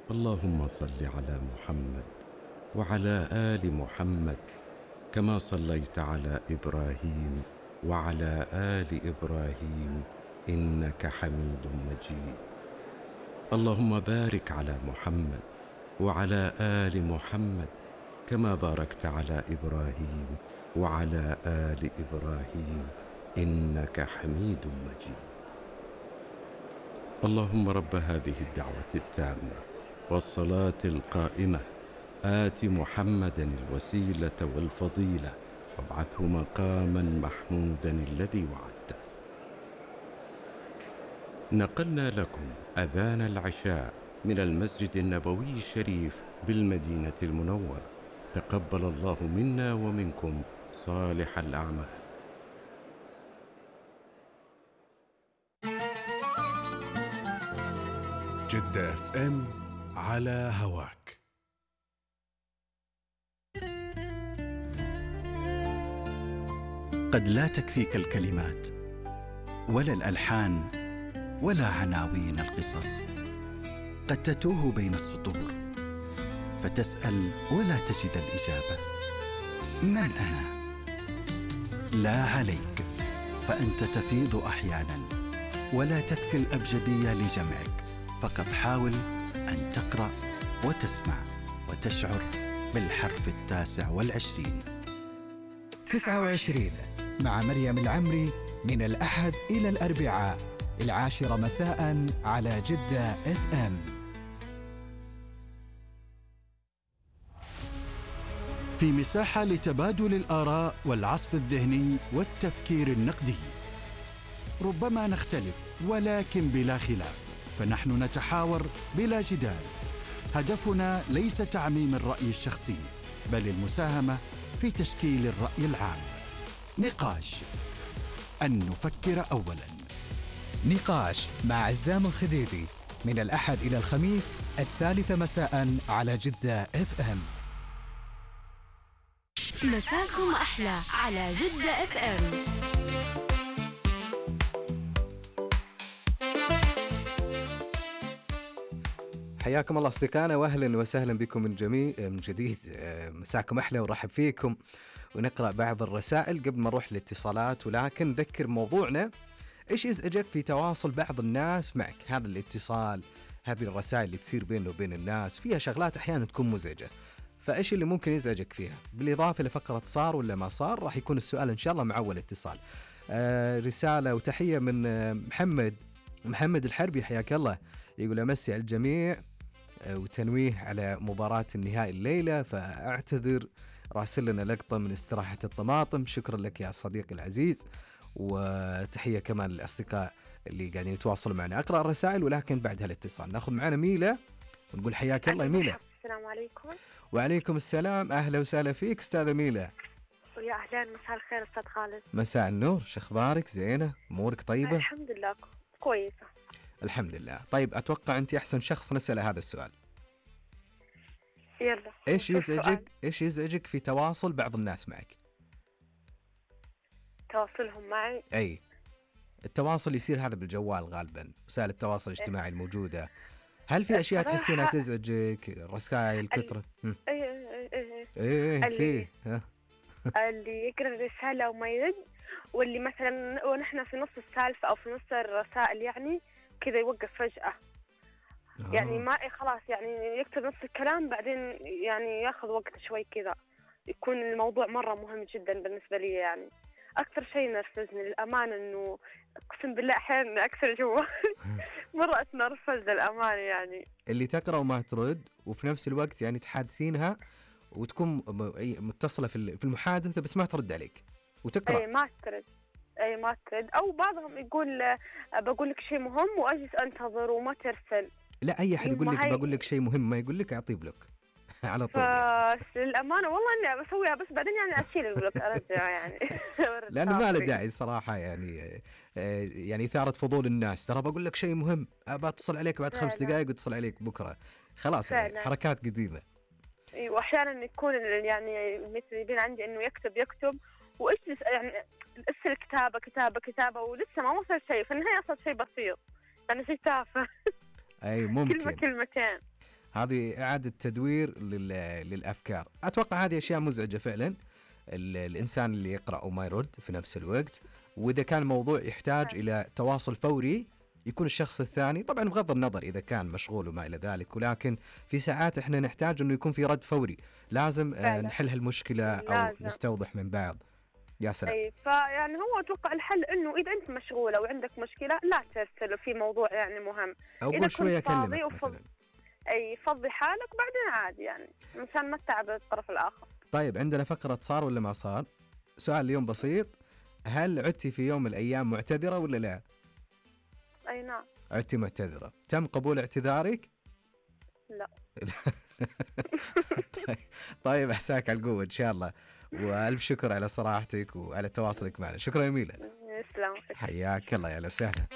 اللهم صل على محمد وعلى آل محمد كما صليت على إبراهيم وعلى آل إبراهيم إنك حميد مجيد. اللهم بارك على محمد وعلى آل محمد كما باركت على إبراهيم وعلى آل إبراهيم إنك حميد مجيد. اللهم رب هذه الدعوة التامة والصلاة القائمة آت محمدا الوسيلة والفضيلة وابعثه مقاما محمودا الذي وعدته. نقلنا لكم أذان العشاء من المسجد النبوي الشريف بالمدينة المنورة. تقبل الله منا ومنكم صالح الأعمال. جدة اف ام على هواك. قد لا تكفيك الكلمات ولا الألحان ولا عناوين القصص، قد تتوه بين السطور فتسأل ولا تجد الإجابة. من أنا؟ لا عليك، فأنت تفيض أحيانا ولا تكفي الأبجدية لجمعك، فقط حاول أن تقرأ وتسمع وتشعر بالحرف 29. 29 مع مريم العمري من الأحد إلى الأربعاء 10 مساء على جدة اف ام. في مساحة لتبادل الآراء والعصف الذهني والتفكير النقدي. ربما نختلف ولكن بلا خلاف، فنحن نتحاور بلا جدال. هدفنا ليس تعميم الرأي الشخصي، بل المساهمة في تشكيل الرأي العام. نقاش، أن نفكر أولاً. نقاش مع عزام الخديدي من الأحد إلى الخميس 3 مساء على جدة اف ام. مساكم أحلى على جدة اف ام. حياكم الله أصدقائنا وأهلا وسهلا بكم من جديد. مساكم أحلى ورحب فيكم، ونقرأ بعض الرسائل قبل ما نروح للاتصالات. ولكن نذكر موضوعنا: إيش يزعجك في تواصل بعض الناس معك؟ هذا الاتصال، هذه الرسائل اللي تصير بينه وبين الناس فيها شغلات أحيانا تكون مزعجة، فإيش اللي ممكن يزعجك فيها؟ بالإضافة لفقرة صار ولا ما صار، راح يكون السؤال إن شاء الله مع أول اتصال. رسالة وتحية من محمد الحربي، حياك الله. يقول: أمسي على الجميع وتنويه على مباراة النهائي الليلة، فأعتذر. راسل لنا لقطة من استراحة الطماطم. شكرا لك يا صديقي العزيز، وتحية كمان للأصدقاء اللي قاعدين يتواصلوا معنا. أقرأ الرسائل ولكن بعد هالاتصال ناخذ معنا ميلة ونقول حياك الله ميلة. السلام عليكم. وعليكم السلام، أهلا وسهلا فيك أستاذة ميلة. ويا أهلا، مساء الخير أستاذ خالد. مساء النور، شخبارك؟ زينة؟ أمورك طيبة؟ الحمد لله كويسة الحمد لله. طيب أتوقع أنت أحسن شخص نسأل هذا السؤال. يلا، إيش يزعجك في تواصل بعض الناس معك؟ تواصلهم معي؟ أي التواصل يصير هذا بالجوال غالبا، وسائل التواصل الاجتماعي الموجودة. هل في أشياء تحسينها تزعجك؟ الرسائل كثرة؟ إيه فيه اللي يقرأ الرسالة وما يرد، واللي مثلا ونحن في نص السالفة أو في نص الرسائل يعني كذا يوقف فجأة. يعني ما خلاص يعني يكتب نص الكلام بعدين يعني ياخذ وقت شوي كذا، يكون الموضوع مرة مهم جدا بالنسبة لي. يعني أكثر شيء نرفزني للأمانة إنه أقسم بالله أحيانا أكثر جوا مرة أتنرفز للأمانة، يعني اللي تقرأ وما ترد، وفي نفس الوقت يعني تحادثينها وتكون متصلة في المحادثة بس ما ترد عليك وتقرأ. ما ترد أو بعضهم يقول بقول لك شيء مهم وأجلس أنتظر وما ترسل. لا، أي أحد يقول لك بقول لك شيء مهم ما يقول لك أعطيه بلوك على طول. للأمانة والله إني بسويها، بس بعدين يعني أشيل البلوك أرجع يعني لأنه ما له داعي صراحة. يعني إثارة فضول الناس. ترى بقول لك شيء مهم، أبى أتصل عليك بعد 5 دقائق واتصل عليك بكرة، خلاص يعني حركات قديمة. وأحيانا يكون يعني مثل يبين عندي إنه يكتب وإيش يعني أرسل كتابة ولسه ما وصل شيء، في النهاية أصلا شيء بسيط يعني شيء تافه. أي ممكن كلمتين. هذه إعادة تدوير للأفكار. أتوقع هذه أشياء مزعجة فعلا، الإنسان اللي يقرأ وما يرد في نفس الوقت. وإذا كان الموضوع يحتاج إلى تواصل فوري يكون الشخص الثاني، طبعا بغض النظر إذا كان مشغول وما إلى ذلك، ولكن في ساعات إحنا نحتاج أنه يكون في رد فوري، لازم نحل هالمشكلة أو نستوضح من بعض. يا سلام. أي فيعني هو أتوقع الحل إنه إذا أنت مشغولة وعندك مشكلة لا ترسل في موضوع يعني مهم، أول شوية أكلمك مثلا. أي فضي حالك وبعدين عادي يعني مشان ما تتعب الطرف الآخر. طيب عندنا فقرة صار ولا ما صار. سؤال اليوم بسيط، هل عدتي في يوم من الأيام معتذرة ولا لا؟ أي نعم. عدتي معتذرة، تم قبول اعتذارك؟ لا. طيب عساك على القوة إن شاء الله، وألف شكر على صراحتك وعلى تواصلك معنا. شكرا يا ميلا. سلام. حياك الله، يا أهلا وسهلا.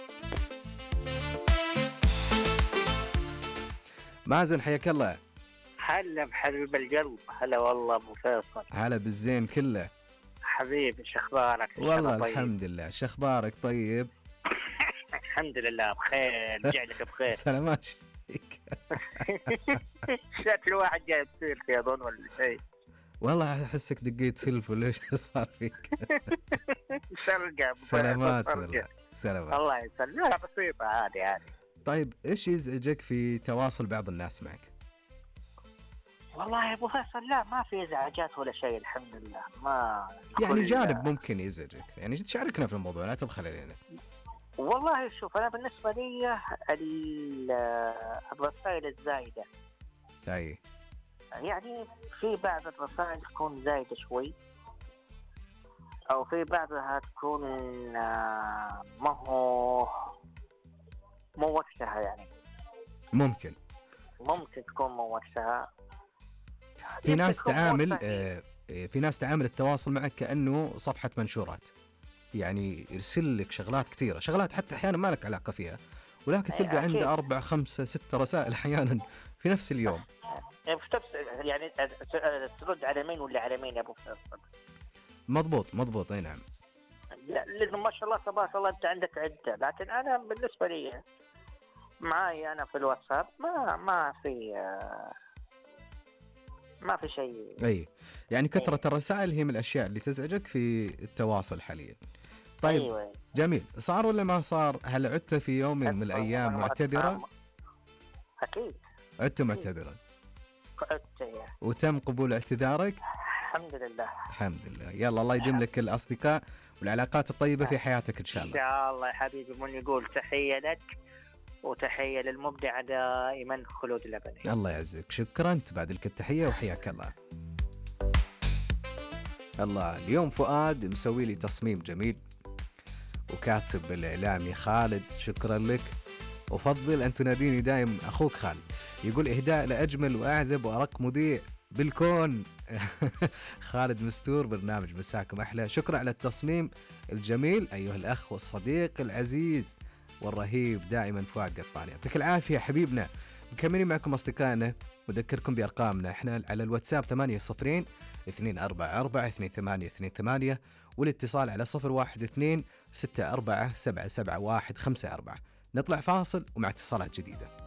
مازن حياك الله. هلا بحبيب القلب، هلا والله ابو فيصل. هلا بالزين كله حبيبي، شو اخبارك؟ والله طيب. الحمد لله، شو اخبارك؟ طيب الحمد لله بخير، رجعلك بخير. سلامات فيك. شكل الواحد جاي بسيرتي اظن ولا شيء. والله احسك دقيت سلف ولا ايش صار فيك؟ شرقة. سلامات والله. سلامات. الله يسلمك. بسيطة عادي. طيب ايش يزعجك في تواصل بعض الناس معك؟ والله يا ابو فيصل لا، ما في ازعاجات ولا شيء الحمد لله. ما يعني جانب ممكن يزعجك، يعني تشاركنا في الموضوع، لا تبخل علينا. والله شوف، انا بالنسبه لي الرسائل الزايده. اي يعني في بعض الرسائل تكون زايده شوي، او في بعضها تكون ما هو مو وقتها، يعني ممكن تكون مو وقتها. في ناس تعامل في ناس تعامل التواصل معك كأنه صفحة منشورات، يعني يرسل لك شغلات كثيرة، شغلات حتى أحيانا ما لك علاقة فيها، ولكن تلقى عنده 4 5 6 رسائل أحيانا في نفس اليوم. يعني ترد على مين ولا على مين يا أبو فيصل؟ مضبوط أي نعم. لأنه ما شاء الله تبارك الله أنت عندك عدة، لكن أنا بالنسبة لي معاي أنا في الواتساب ما في شيء. أي يعني كثرة الرسائل هي من الأشياء اللي تزعجك في التواصل حاليا. طيب أيوة. جميل. صار ولا ما صار؟ هل عدت في يوم من الأيام معتذرة؟ أكيد عدت معتذرة. عدت وتم قبول اعتذارك؟ الحمد لله. الحمد لله. يلا الله يديم لك الأصدقاء والعلاقات الطيبة في حياتك إن شاء الله. إن شاء الله يا حبيبي. من يقول تحية لك وتحية للمبدع دائما خلود اللبني. الله يعزك. شكرا، تبادل لك التحية وحياك الله. الله، اليوم فؤاد مسوي لي تصميم جميل، وكاتب الإعلامي خالد شكرا لك، وفضل أن تناديني دائم أخوك خالد. يقول إهداء لأجمل وأعذب وأرق مذيع بالكون. خالد مستور، برنامج مساكم أحلى. شكرا على التصميم الجميل أيها الأخ والصديق العزيز والرهيب دائما فؤاد قطاني. يعطيك العافية حبيبنا. مكملين معكم أصدقائنا، وذكركم بأرقامنا. احنا على الواتساب 80-244-2828، والاتصال على 012-6477154. نطلع فاصل ومع اتصالات جديدة.